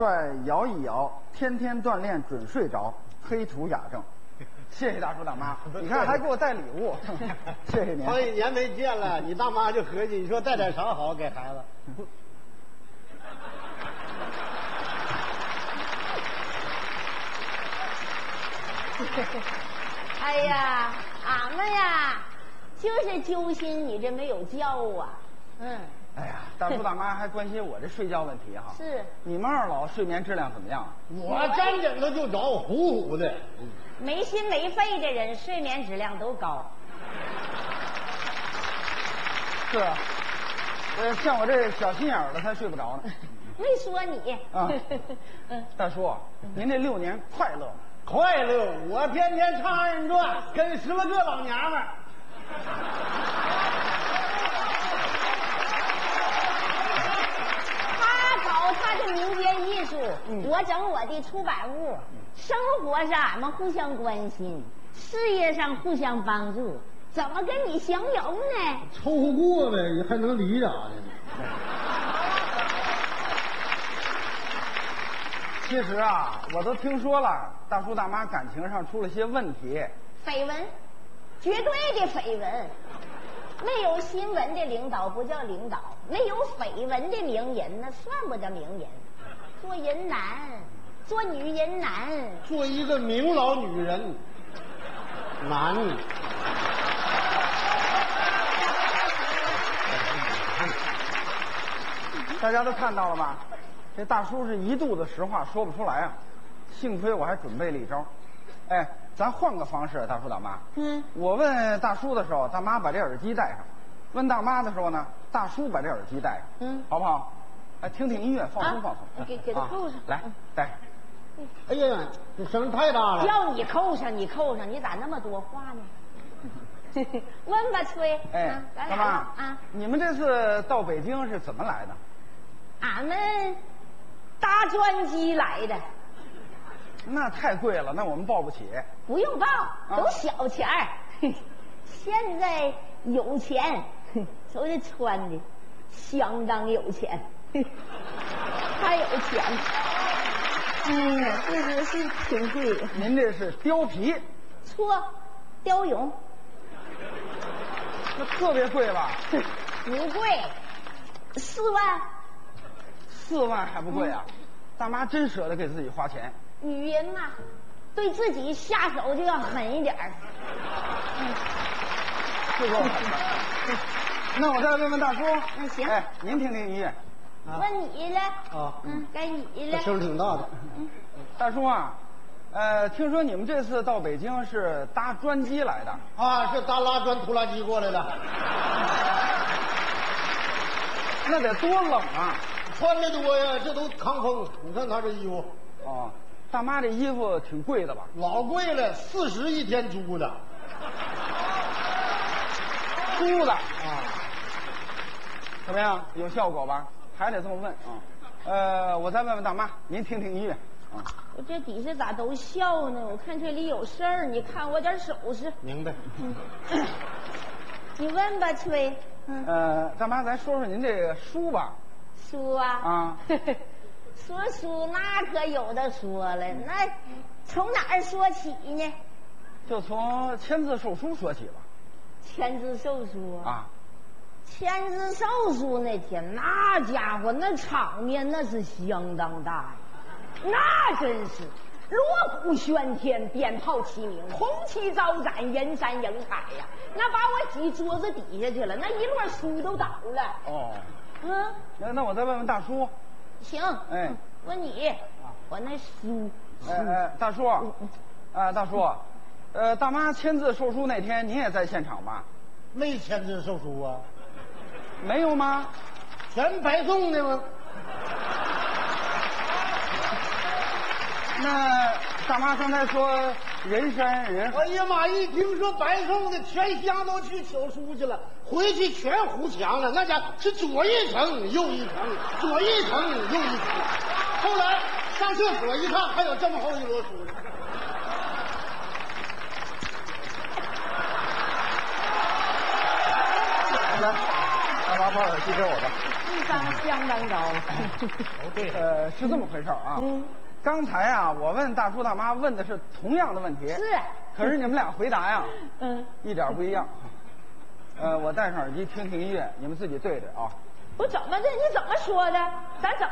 帅摇一摇，天天锻炼准睡着，黑土雅正。谢谢大叔大妈，你看还给我带礼物，谢谢您。 好几年没见了，你大妈就合计，你说带点啥好给孩子？ 哎呀，俺们呀，就是揪心你这没有觉啊。 哎呀，大叔大妈还关心我这睡觉问题哈。 是。 你们二老睡眠质量怎么样？ 我沾枕头就着，呼呼的。 没心没肺的人睡眠质量都高。 是啊，像我这小心眼儿的才睡不着呢。 没说你啊。大叔，您这6年快乐吗？ 快乐，我天天唱二人转，跟10来个老娘们儿。 他搞他的民间艺术，我整我的出版物。生活上俺们互相关心，事业上互相帮助，怎么跟你相容呢？ 凑合过呗，你还能离咋的？ 其实啊，我都听说了，大叔大妈感情上出了些问题。 绯闻，绝对的绯闻。没有新闻的领导不叫领导，没有绯闻的名人那算不得名人。做人难，做女人难， 做一个名老女人难。 大家都看到了吧？这大叔是一肚子实话说不出来啊，幸亏我还准备了一招。哎，咱换个方式，大叔大妈。我问大叔的时候，大妈把这耳机戴上；问大妈的时候呢，大叔把这耳机戴上。好不好？哎，听听音乐，放松放松。 给他扣上。 来，戴上。 哎呀，这声音太大了。 叫你扣上，你扣上，你咋那么多话呢？问吧，崔。 哎，大妈啊，你们这次到北京是怎么来的？ 俺们搭专机来的。 那太贵了，那我们报不起。 不用报，都小钱儿。现在有钱，瞅这穿的，相当有钱，太有钱。哎呀，这个是挺贵的。 您这是貂皮？ 错，貂绒。 那特别贵吧？ 不贵，4万。 4万还不贵啊？大妈真舍得给自己花钱。 女人嘛，对自己下手就要狠一点儿。 是够狠的。那我再问问大叔。 行。 哎，您听听音乐。 问你了。该你了。 声挺大的。 大叔啊，听说你们这次到北京是搭专机来的。 啊，是搭拉砖拖拉机过来的。 那得多冷啊！ 穿的多呀，这都抗风。你看他这衣服。 哦，大妈这衣服挺贵的吧？ 老贵了，40一天租的。 租的啊？怎么样？有效果吧？还得这么问啊。我再问问大妈，您听听音乐啊。 我这底下咋都笑呢？我看这里有事儿，你看我点手势。 明白。 你问吧，崔。 大妈，咱说说您这个书吧。 书啊？ 啊。 说书那可有的说了，那从哪儿说起呢？ 就从签字售书说起吧。 签字售书啊？ 签字售书那天，那家伙那场面那是相当大呀，那真是锣鼓喧天，鞭炮齐鸣，红旗招展，人山人海呀！那把我挤桌子底下去了，那一摞书都倒了。 哦。那我再问问大叔。 行。 哎， 问你，我那书。 大叔，大叔，大妈签字售书那天您也在现场吧？ 没签字售书啊？ 没有吗？ 全白送的吗？ 那大妈刚才说人山人海。 哎呀妈！一听说白送的，全乡都去求书去了，回去全糊墙了。那家是左一层右一层，左一层右一层。后来上厕所一看，还有这么厚一摞书呢。来，大妈抱耳寄给我吧。 相当高。 对， 是这么回事啊。刚才啊，我问大叔大妈问的是同样的问题。 是。 可是你们俩回答呀，一点不一样。我戴上耳机听听音乐，你们自己对着啊。 我怎么的？你怎么说的？咱怎么？